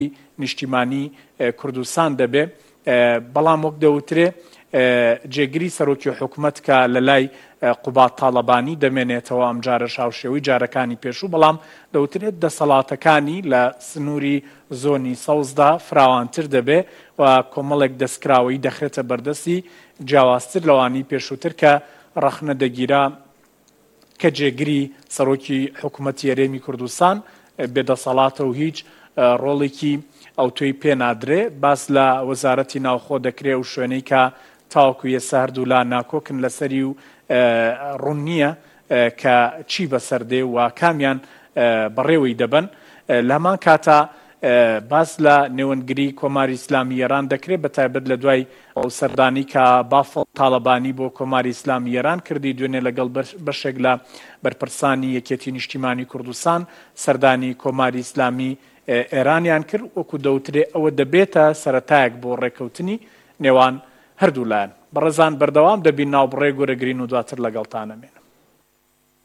نیشتیمانی کوردستان دەبێ بەڵام وەک دەوترێ جێگیری سەرۆکی حکوومەت کە لە لای قوبات تاڵەبانی دەمێنێتەوە ئەم جارە شاوشێوەی جارەکانی پێشوو بەڵام دەوترێت دەسەڵاتەکانی لە سنووری زۆنی سەوزدا فراوانتر دەبێ و کۆمەڵێک دەستکراوەی دەخرێتە بەردەستی جیاوازتر لەوانی پێشووتر کە ڕەخنە دەگیرا کە جێگیری سەرۆکی حکوومەتی هەرێمی کوردستان بێدەسەڵاتە و هیچ ڕۆڵێکی ئەوتۆی پێنادرێ باس لە وەزارەتی ناوخۆ دەکرێ و شوێنەی کە تاوەکو ئێستا هەردوولا ناکۆکن لەسەری و ڕوون نییە کە چی بەسەردێ و کامیان بەڕێوەی دەبن لە هەمان کاتە باس لە نێوەنگری کۆماری ئیسلامی ئێران دەکرێت بەتایبەت لە دوای ئەو سەردانی کە بافڵ تاڵەبانی بۆ کۆماری ئیسلامی ئێران کردی دوێنێ لەگەڵ بەشێک لە بەرپرسانی یەکێتی نیشتیمانی کوردستان سەردانی کۆماری ئیسلامی ئێرانیان کرد وەکو دەوترێ ئەوە دەبێتە سەرەتایەک بۆ ڕێکەوتنی نێوان هەردوو لایەن بەڕێزان بەردەوام دەبین ناوبڕێ گۆرەگرین و دواتر لەگەڵتانەمێن